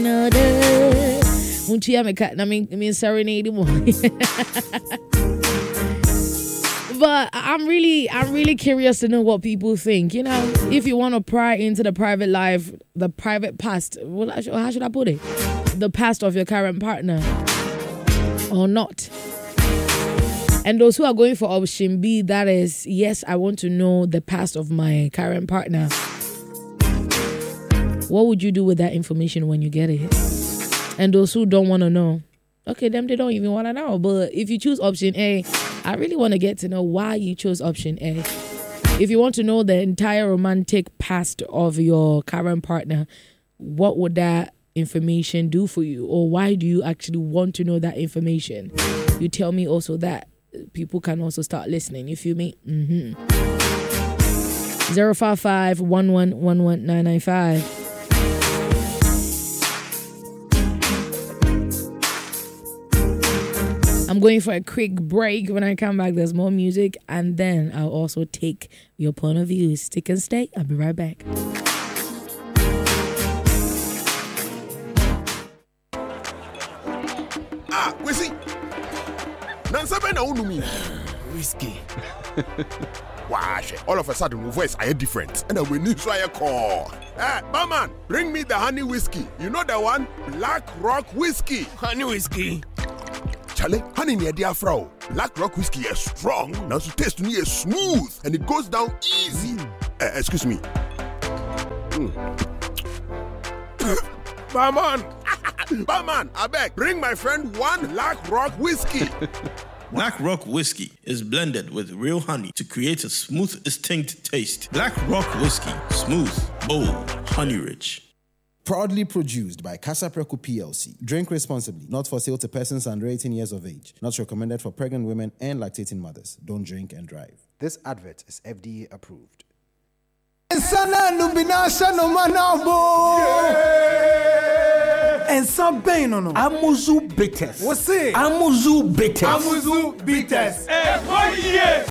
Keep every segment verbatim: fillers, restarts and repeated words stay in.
Untia me cat, I mean, I mean, serenade him. But I'm really, I'm really curious to know what people think. You know, if you want to pry into the private life, the private past, well, how should I put it? The past of your current partner, or not. And those who are going for option B, that is, yes, I want to know the past of my current partner. What would you do with that information when you get it? And those who don't want to know, okay, them, they don't even want to know. But if you choose option A, I really want to get to know why you chose option A. If you want to know the entire romantic past of your current partner, what would that information do for you? Or why do you actually want to know that information? You tell me also that. People can also start listening. You feel me? Mm-hmm. zero five five, one one one one, nine nine five. I'm going for a quick break. When I come back, there's more music. And then I'll also take your point of view. Stick and stay. I'll be right back. Ah, we see. Nansabe na unu mi. Whiskey. Wash. All of a sudden, my voice are different. And we need to call. Hey, barman, bring me the honey whiskey. You know the one? Black Rock Whiskey. Honey whiskey. Charlie, honey near dear Frau. Black Rock Whiskey is strong. Now to taste me is smooth. And it goes down easy. Mm. Uh, excuse me. Mm. Barman. Barman, I beg, bring my friend one Black Rock Whiskey. Black Rock Whiskey is blended with real honey to create a smooth, distinct taste. Black Rock Whiskey, smooth, bold, honey-rich. Proudly produced by Casa Preco P L C. Drink responsibly. Not for sale to persons under eighteen years of age. Not recommended for pregnant women and lactating mothers. Don't drink and drive. This advert is F D A approved. And some pain no no. Amuzu bitters. What's it? Amuzu bitters. Amuzu bitters. Eh, one year.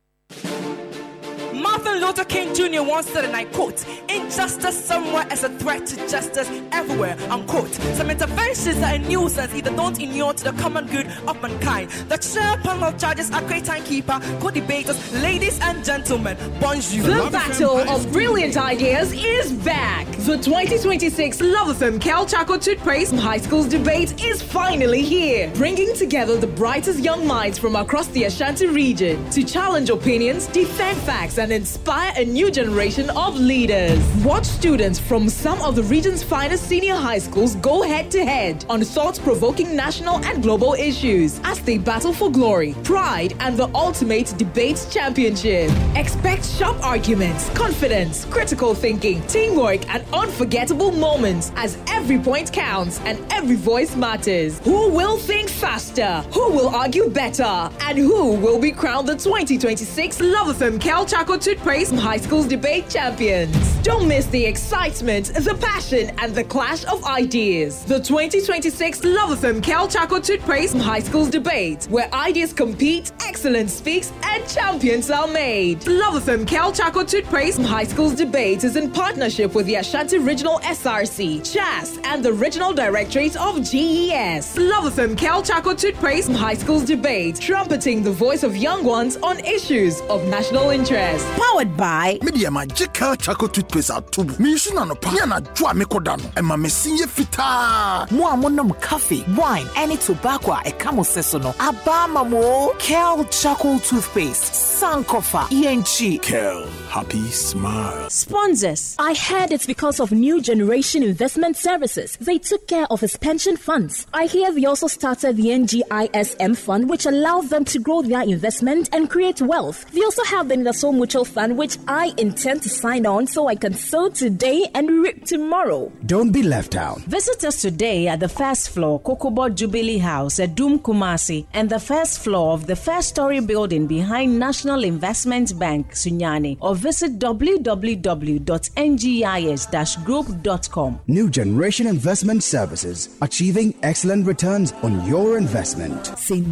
Martin Luther King Junior once said, and I quote, "Injustice somewhere is a threat to justice everywhere," unquote. Some interventions are a nuisance, either don't inure to the common good of mankind. The chair panel judges are great timekeeper, co-debaters, ladies and gentlemen, bonjour. The battle of brilliant ideas is back. The twenty twenty-six Love F M Cal Chaco Toothpaste High Schools debate is finally here, bringing together the brightest young minds from across the Ashanti region to challenge opinions, defend facts, and inspire a new generation of leaders. Watch students from some of the region's finest senior high schools go head-to-head on thought-provoking national and global issues as they battle for glory, pride, and the ultimate debate championship. Expect sharp arguments, confidence, critical thinking, teamwork, and unforgettable moments as every point counts and every voice matters. Who will think faster? Who will argue better? And who will be crowned the twenty twenty-six Love F M Cal Chaco Toothpaste High Schools debate champions? Don't miss the excitement, the passion, and the clash of ideas. The twenty twenty-six Love F M Cal Chaco Toothpaste High Schools debate, where ideas compete, excellence speaks, and champions are made. Love F M Cal Chaco Toothpaste High Schools debate is in partnership with the Ashanti Regional S R C, C H A S, and the Regional Directorate of G E S. Love F M Cal Chaco Toothpaste High Schools debate, trumpeting the voice of young ones on issues of national interest. Powered by Media Magical Chaco Toothpaste out too. Me shuna no pa na dwa me kodano. E ma me sinye fita. Mo amonom coffee, wine, any tobacco e kamo sesono. Abama mo Cal Chaco Toothpaste. Sankofa E N G. Cal Happy Smile. Sponsors. I heard it's because of New Generation Investment Services. They took care of his pension funds. I hear they also started the N G I S M fund, which allows them to grow their investment and create wealth. They also have the Nidaso Mutual Fund, which I intend to sign on so I can sow today and reap tomorrow. Don't be left out. Visit us today at the first floor, Kokobo Jubilee House at Doom Kumasi, and the first floor of the first story building behind National Investment Bank, Sunyani, or visit w w w dot n g i s dash group dot com. New Generation Investment Services, achieving excellent returns on your investment. Saint Ben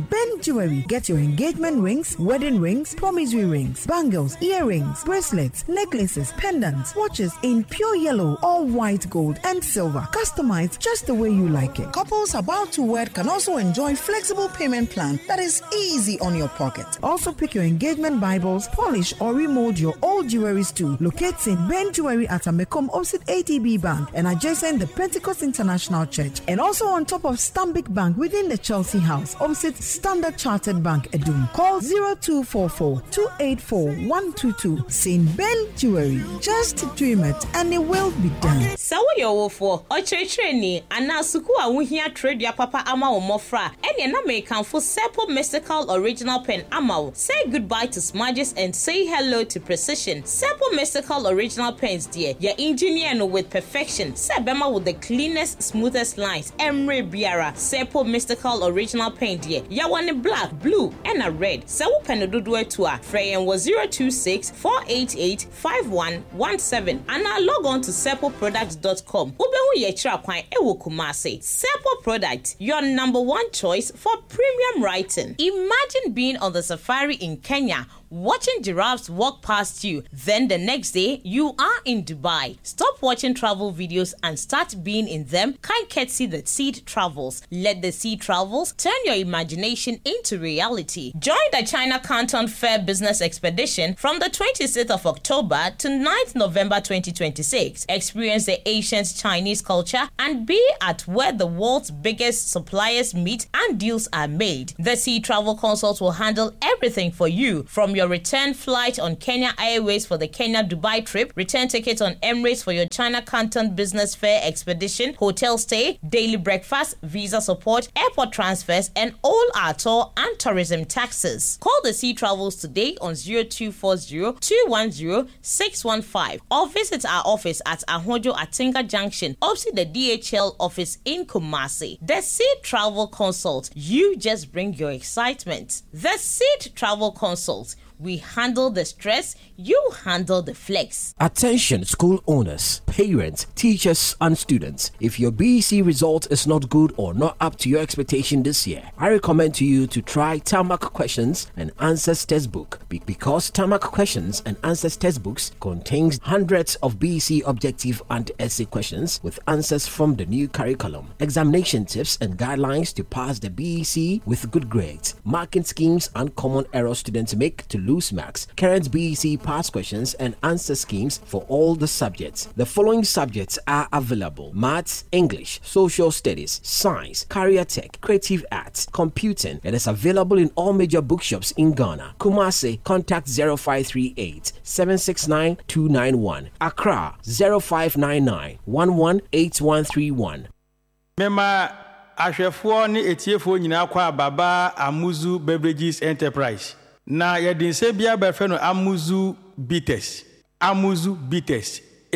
Jewelry. Get your engagement rings, wedding rings, promissory rings, bangles, earrings, bracelets, necklaces, pendants, watches in pure yellow or white gold and silver. Customized just the way you like it. Couples about to wed can also enjoy flexible payment plan that is easy on your pocket. Also pick your engagement Bibles, polish or remold your old jewelries too. Locates in Ben Jewelry at Amekom opposite A T B Bank and adjacent the Pentecost International Church, and also on top of Stanbic Bank within the Chelsea House opposite Standard Chartered Bank Edum. Call zero two four four, two eight four, one two two. Saint Ben Jewelry. Just dream it and it will be done. So yo for or training and now suku a wuhia trade ya papa ama o mofra ene na me kan for Seppo Mystical Original Pen ama. Say goodbye to smudges and say hello to precision. Seppo Mystical Original Pens dear. Ya engineer no with perfection. Sebema with the cleanest, smoothest lines. Emre Biara. Seppo Mystical Original Pen dear. Ya one black, blue and a red. Sewo pen do do it to a Freyen was zero two six, four eight eight, five one one seven. And now log on to seppo products dot com. Ubehu ye tra kwan ewo Kumasi. Seppo Product, your number one choice for premium writing. Imagine being on the safari in Kenya, watching giraffes walk past you. Then the next day, you are in Dubai. Stop watching travel videos and start being in them. Can't see the Seed Travels. Let the Seed Travels turn your imagination into reality. Join the China Canton Fair Business Expedition from the twenty-sixth of October to ninth November twenty twenty-six. Experience the ancient Chinese culture and be at where the world's biggest suppliers meet and deals are made. The Seed Travel Consult will handle everything for you, from your return flight on Kenya Airways for the Kenya-Dubai trip, return tickets on Emirates for your China Canton Business Fair expedition, hotel stay, daily breakfast, visa support, airport transfers, and all our tour and tourism taxes. Call the Sea Travels today on zero two four zero, two one zero, six one five or visit our office at Ahojo Atinga Junction, opposite the D H L office in Kumasi. The Seed Travel Consult. You just bring your excitement. The Seed Travel Consult. We handle the stress, you handle the flex. Attention school owners, parents, teachers and students. If your B E C result is not good or not up to your expectation this year, I recommend to you to try Tarmac Questions and Answers Textbook. Be- because Tarmac Questions and Answers Textbooks contains hundreds of B E C objective and essay questions with answers from the new curriculum, examination tips and guidelines to pass the B E C with good grades, marking schemes and common errors students make to lose marks, current B E C past questions and answer schemes for all the subjects. The following subjects are available: Maths, English, Social Studies, Science, Career Tech, Creative Arts, Computing. It is available in all major bookshops in Ghana. Kumasi, contact zero five three eight, seven six nine, two nine one. Accra, zero five nine nine, one one eight one three one. Mema ahwefo ni etiefo nyina kwa baba Amuzu Beverages Enterprise. Na yedin se bia be fe no Amuzu Bitters. Amuzu Bitters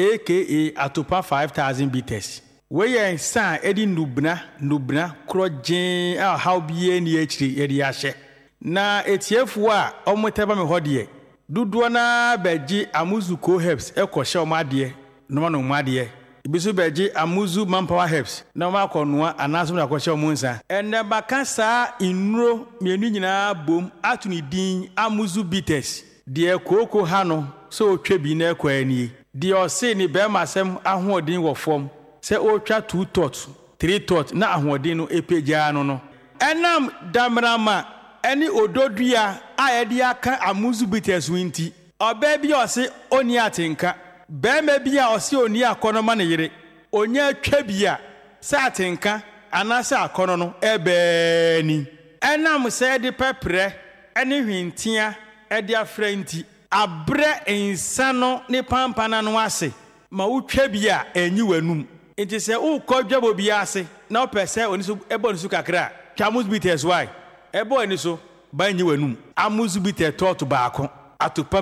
aka Atopa five thousand Bitters. We yen san edi nubna nubna krojen a how bie ni ekiri yedi ahye. Na etiefo a omoteba me hodie. Duduo na beji Amuzu Co Herbs ekoshe omade no ma no omade. Ibisu beji Amuzu Manpower Herbs na ma konoa anaso na kwahye omunsa ene baka sa inuro mienu nyina bom atuni din Amuzu Bitters de koko ha no so twa bi na kwani de ose ni be masem ahoodin wo fom se o twa two tot three tot na ahoodin no epeja no no enam damrama eni ododua a yede aka Amuzu Bitters winti oba bi ose oni atenka Beme bia osi oni akono ma ne yire onya twa bia satenka anasa akono no ebe ni enam se de pepre ene hwintia e de afranti abre insano ne pampana no ase ma utwa bia enyi wanum enti se ukodwabo bia ase na opese oni so ebo ni so kakra Amuzu Bitters why ebo oni so ba enyi wanum Amuzu Bitters to to baako atopa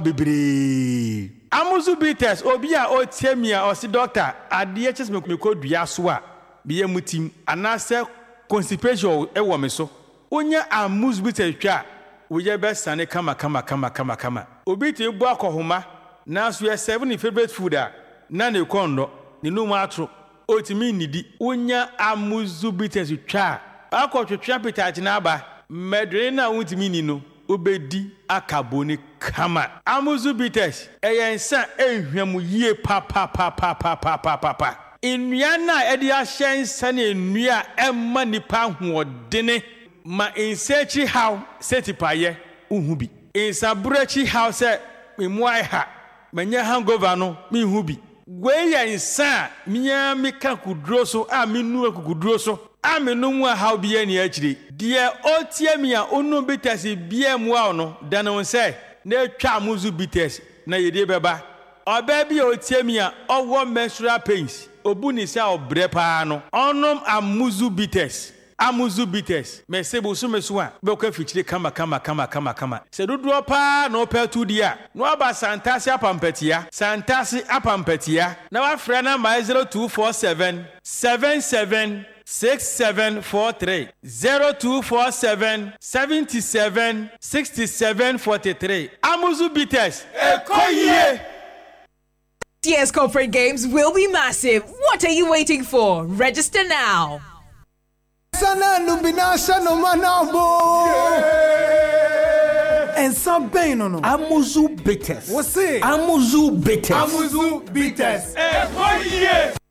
bebre Amuzu Bitters obi a otiemia osi doctor ade hs me kodua so a biye mutim anase constipation e wo me so onya Amuzu Bitters twa wo ye be sane kama kama kama kama kama obi te bu akohoma na so ye seven favorite food a na ne kondo ne no mu atro otimi nidi onya Amuzu Bitters twa akotwetwa pitach na aba medrena untimi ni no obedi akaboni kama amuzu bites eyensa ehwemu yie pa pa pa pa pa pa pa pa pa nnua na edi ahyensa na nnua emma nipa hoodene ma insechi how setipaye uhu bi insabrechi how se memuai ha manya hangover no mi hu bi gweya insa miya mika kudro so a minu akudro so a menu mu how bi ani akire de otie mi a onu bitesi bia mu a no dano se na atwa amuzu bites na yede beba oba bi otie mi a owo menstrual pains obuni se obre pa no onom amuzu bites amuzu bites mesebo so meso a be ko fichire kama kama kama kama kama se dodo pa na opetu dia no aba santasi apampatia santasi apampatia na wa frɛ na my zero two four seven seven seven six seven four three zero two four seven seven seven six seven four three amuzu bites ekoye. T S Corporate Games will be massive. What are you waiting for? Register now. Sana nubina sana manabo. And some pain no no. Amuzu bites. What's it? Amuzu bites. Amuzu bites. Eh, oh yeah.